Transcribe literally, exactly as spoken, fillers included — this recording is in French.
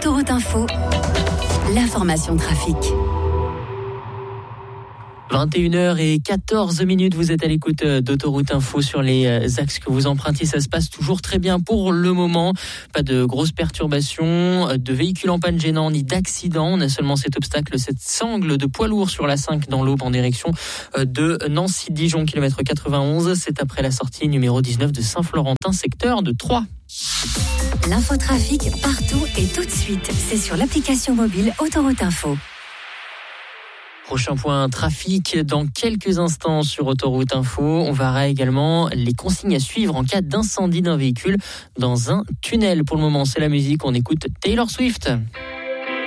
Autoroute Info, l'information trafic. vingt et une heures quatorze minutes, vous êtes à l'écoute d'Autoroute Info sur les axes que vous empruntez. Ça se passe toujours très bien pour le moment. Pas de grosses perturbations, de véhicules en panne gênants ni d'accidents. On a seulement cet obstacle, cette sangle de poids lourd sur la cinq dans l'Aube en direction de Nancy-Dijon, kilomètre quatre-vingt-onze. C'est après la sortie numéro dix-neuf de Saint-Florentin, secteur de Troyes. L'infotrafic partout et tout de suite. C'est sur l'application mobile Autoroute Info. Prochain point trafic dans quelques instants sur Autoroute Info. On verra également les consignes à suivre en cas d'incendie d'un véhicule dans un tunnel. Pour le moment, c'est la musique. On écoute Taylor Swift.